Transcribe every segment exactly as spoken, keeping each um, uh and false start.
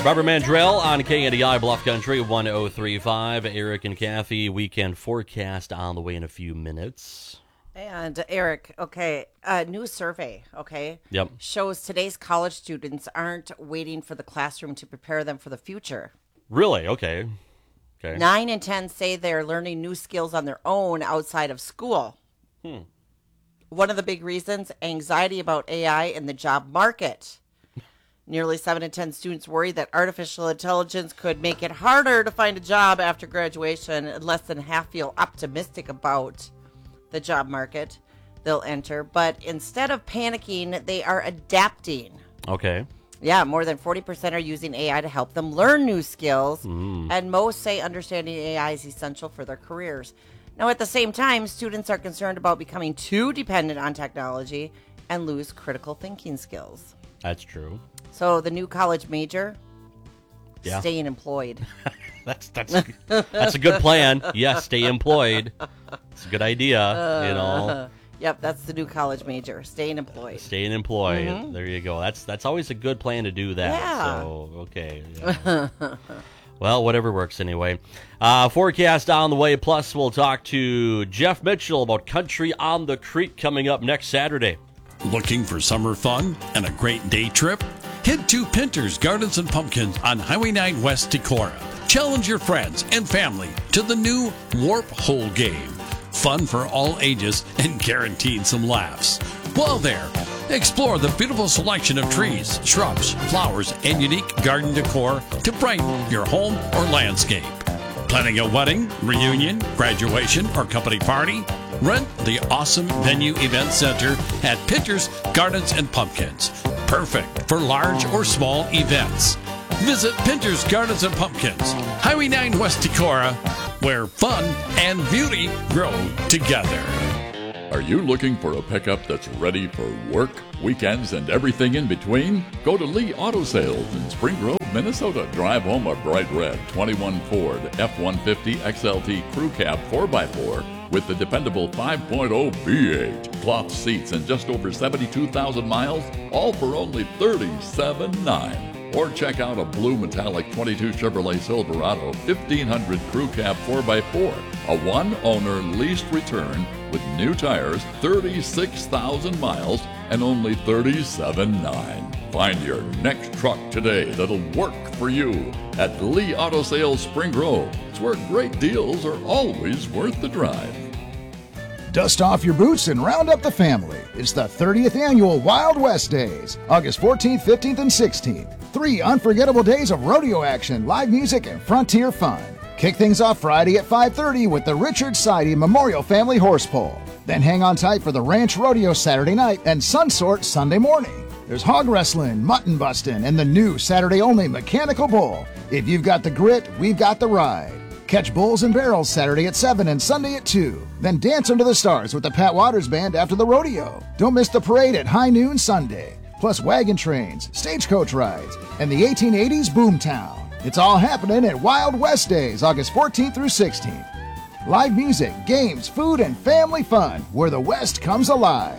Barbara Mandrell on K N D I Bluff Country one oh three point five. Eric and Kathy, weekend forecast on the way in a few minutes. And Eric, okay, a new survey, okay, Yep. shows today's college students aren't waiting for the classroom to prepare them for the future. Really? Okay. Okay. Nine in ten say they're learning new skills on their own outside of school. Hmm. One of the big reasons, anxiety about A I in the job market. Nearly seven in ten students worry that artificial intelligence could make it harder to find a job after graduation, and less than half feel optimistic about the job market they'll enter. But instead of panicking, they are adapting. Okay. Yeah, more than forty percent are using A I to help them learn new skills, Mm. and most say understanding A I is essential for their careers. Now, at the same time, students are concerned about becoming too dependent on technology and lose critical thinking skills. That's true. So the new college major, Yeah. staying employed. That's that's that's a good plan. Yes, stay employed. It's a good idea. Uh, you know, Yep, that's the new college major, staying employed. staying employed. Mhm. There you go. That's that's always a good plan to do that. Yeah. So okay. yeah. Well, whatever works anyway. Uh, forecast on the way. Plus, we'll talk to Jeff Mitchell about Country on the Creek coming up next Saturday. Looking for summer fun and a great day trip? Head to Pinter's Gardens and Pumpkins on Highway nine West Decorah. Challenge your friends and family to the new Warp Hole game. Fun for all ages and guaranteed some laughs. While there, explore the beautiful selection of trees, shrubs, flowers, and unique garden decor to brighten your home or landscape. Planning a wedding, reunion, graduation, or company party? Rent the awesome Venue Event Center at Pinter's Gardens and Pumpkins. Perfect for large or small events. Visit Pinter's Gardens and Pumpkins, Highway nine West Decorah, where fun and beauty grow together. Are you looking for a pickup that's ready for work, weekends, and everything in between? Go to Lee Auto Sales in Spring Grove, Minnesota. Drive home a bright red twenty-one Ford F one fifty X L T Crew Cab four by four with the dependable five point oh V eight, cloth seats, and just over seventy-two thousand miles, all for only thirty-seven thousand nine hundred dollars. Or check out a blue metallic twenty-two Chevrolet Silverado fifteen hundred Crew Cab four by four, a one-owner leased return with new tires, thirty-six thousand miles, and only thirty-seven thousand nine hundred dollars. Find your next truck today that'll work for you at Lee Auto Sales Spring Grove. It's where great deals are always worth the drive. Dust off your boots and round up the family. It's the thirtieth annual Wild West Days, August fourteenth, fifteenth, and sixteenth. Three unforgettable days of rodeo action, live music, and frontier fun. Kick things off Friday at five thirty with the Richard Sidey Memorial Family Horse Pole. Then hang on tight for the Ranch Rodeo Saturday night and Sunsort Sunday morning. There's hog wrestling, mutton busting, and the new Saturday-only Mechanical Bull. If you've got the grit, we've got the ride. Catch Bulls and Barrels Saturday at seven and Sunday at two. Then dance under the stars with the Pat Waters Band after the rodeo. Don't miss the parade at high noon Sunday. Plus wagon trains, stagecoach rides, and the eighteen eighties Boomtown. It's all happening at Wild West Days, August fourteenth through sixteenth. Live music, games, food, and family fun, where the West comes alive.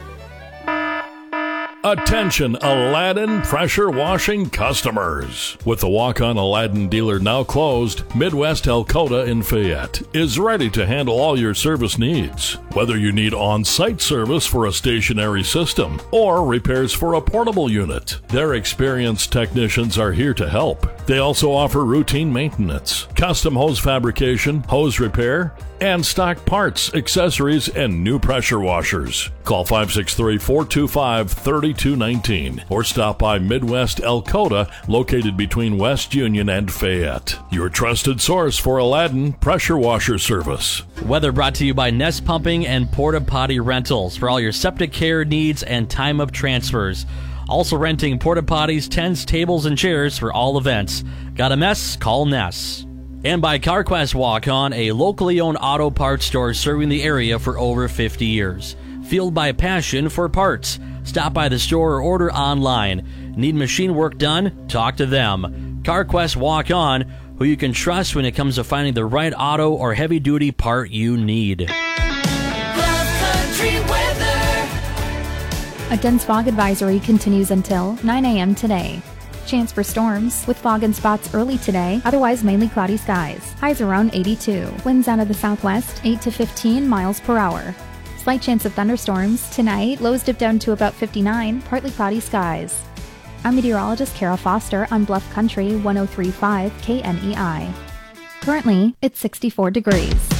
Attention Aladdin pressure washing customers. With the walk-on Aladdin dealer now closed, Midwest Elkota in Fayette is ready to handle all your service needs. Whether you need on-site service for a stationary system or repairs for a portable unit, their experienced technicians are here to help. They also offer routine maintenance, custom hose fabrication, hose repair, and stock parts, accessories, and new pressure washers. Call five six three, four two five, three two one nine or stop by Midwest Elkota, located between West Union and Fayette. Your trusted source for Aladdin pressure washer service. Weather brought to you by Nest Pumping and Porta Potty Rentals for all your septic care needs and time of transfers. Also renting porta potties, tents, tables, and chairs for all events. Got a mess? Call Ness. And by CarQuest Walk-On, a locally owned auto parts store serving the area for over fifty years. Fueled by passion for parts. Stop by the store or order online. Need machine work done? Talk to them. CarQuest Walk-On, who you can trust when it comes to finding the right auto or heavy-duty part you need. Bluff Country weather. A dense fog advisory continues until nine a.m. today. chance for storms, with fog and spots early today, otherwise mainly cloudy skies. Highs around eighty-two. Winds out of the southwest, eight to fifteen miles per hour. Slight chance of thunderstorms. Tonight, lows dip down to about fifty-nine, partly cloudy skies. I'm meteorologist Kara Foster on Bluff Country one oh three point five K N E I. Currently, it's sixty-four degrees.